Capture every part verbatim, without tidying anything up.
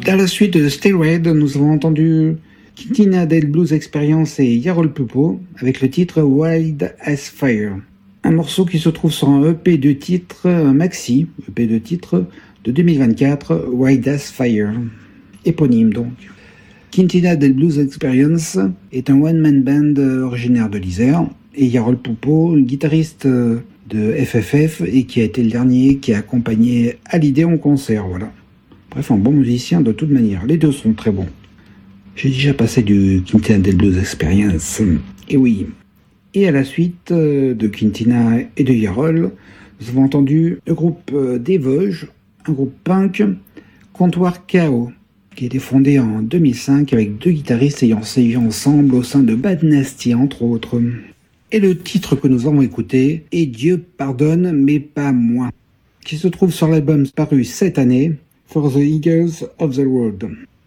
À la suite de Stay Red, nous avons entendu Quintina del Blues Experience et Jarol Pupo avec le titre Wild as Fire. Un morceau qui se trouve sur un E P de titre, un maxi, E P de titre de deux mille vingt-quatre, Wild as Fire. Éponyme donc. Quintina del Blues Experience est un one-man band originaire de l'Isère et Jarol Pupo, guitariste de F F F et qui a été le dernier qui a accompagné Hallyday en concert, voilà. Bref, un bon musicien de toute manière. Les deux sont très bons. J'ai déjà passé du Quintina del Blues Experience. Et oui. Et à la suite de Quintina et de Jarol, nous avons entendu le groupe des Vosges, un groupe punk, Comptoir K O, qui a été fondé en deux mille cinq avec deux guitaristes ayant sévi ensemble au sein de Bad Nasty, entre autres. Et le titre que nous avons écouté est Dieu pardonne, mais pas moi, qui se trouve sur l'album paru cette année, For the Eagles of the World.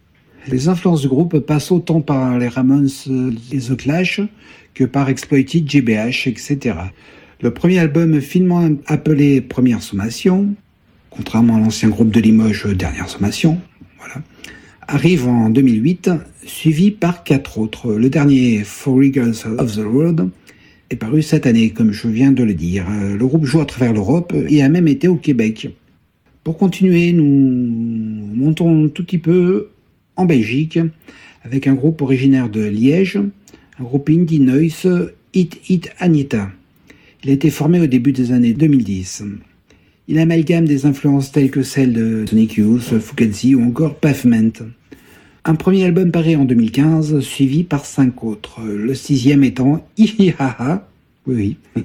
Les influences du groupe passent autant par les Ramones et The Clash que par Exploited, G B H, et cetera. Le premier album finement appelé Première Sommation, contrairement à l'ancien groupe de Limoges Dernière Sommation, voilà, arrive en deux mille huit, suivi par quatre autres. Le dernier, For Eagles of the World, est paru cette année, comme je viens de le dire. Le groupe joue à travers l'Europe et a même été au Québec. Pour continuer, nous montons un tout petit peu en Belgique avec un groupe originaire de Liège, un groupe indie noise, Hit Hit Anita. Il a été formé au début des années deux mille dix. Il amalgame des influences telles que celles de Sonic Youth, Fugazi ou encore Pavement. Un premier album paru en deux mille quinze, suivi par cinq autres, le sixième étant Ihihaha, oui, oui,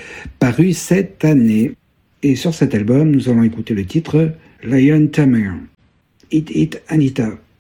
paru cette année. Et sur cet album, nous allons écouter le titre Lion Tamer. Hit Hit Anita.